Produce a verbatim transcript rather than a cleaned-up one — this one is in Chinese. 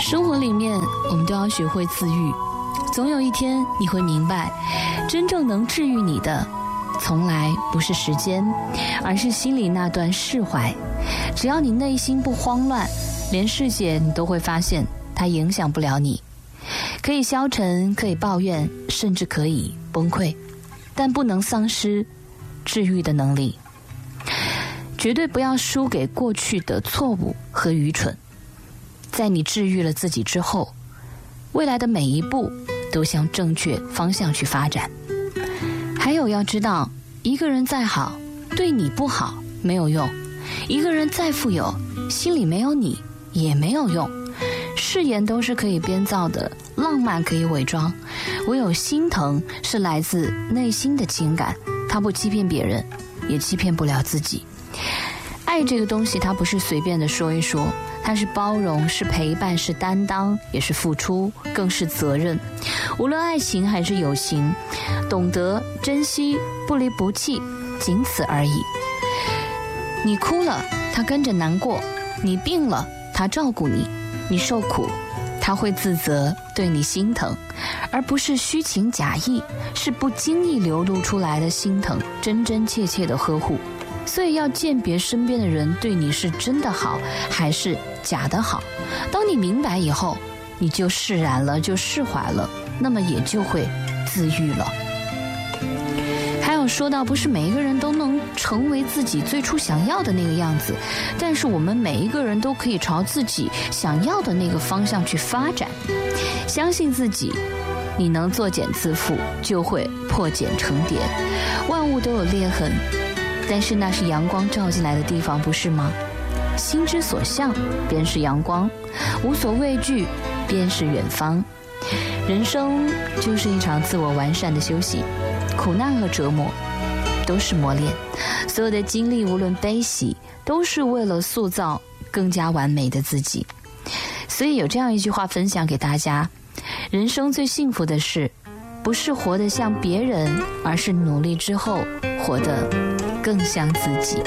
生活里面，我们都要学会自愈。总有一天，你会明白，真正能治愈你的，从来不是时间，而是心里那段释怀。只要你内心不慌乱，连世界你都会发现，它影响不了你。可以消沉，可以抱怨，甚至可以崩溃，但不能丧失治愈的能力。绝对不要输给过去的错误和愚蠢。在你治愈了自己之后，未来的每一步都向正确方向去发展。还有要知道，一个人再好，对你不好没有用；一个人再富有，心里没有你也没有用。誓言都是可以编造的，浪漫可以伪装，唯有心疼是来自内心的情感，它不欺骗别人，也欺骗不了自己。爱这个东西，它不是随便的说一说，它是包容，是陪伴，是担当，也是付出，更是责任。无论爱情还是友情，懂得珍惜，不离不弃，仅此而已。你哭了，他跟着难过；你病了，他照顾你；你受苦，他会自责，对你心疼，而不是虚情假意，是不经意流露出来的心疼，真真切切的呵护。所以要鉴别身边的人对你是真的好还是假的好。当你明白以后，你就释然了，就释怀了，那么也就会自愈了。还有说到，不是每一个人都能成为自己最初想要的那个样子，但是我们每一个人都可以朝自己想要的那个方向去发展。相信自己，你能作茧自缚，就会破茧成蝶。万物都有裂痕，但是那是阳光照进来的地方，不是吗？心之所向便是阳光，无所畏惧便是远方。人生就是一场自我完善的修行，苦难和折磨都是磨练，所有的经历无论悲喜，都是为了塑造更加完美的自己。所以有这样一句话分享给大家：人生最幸福的事，不是活得像别人，而是努力之后活得更像自己。